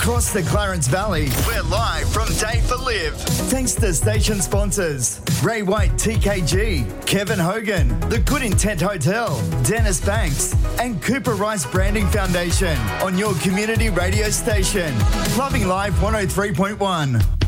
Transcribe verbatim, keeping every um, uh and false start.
across the Clarence Valley. We're live from Day for Live. Thanks to station sponsors Ray White T K G, Kevin Hogan, The Good Intent Hotel, Dennis Banks, and Cooper Rice Branding Foundation on your community radio station. Loving Life one oh three point one.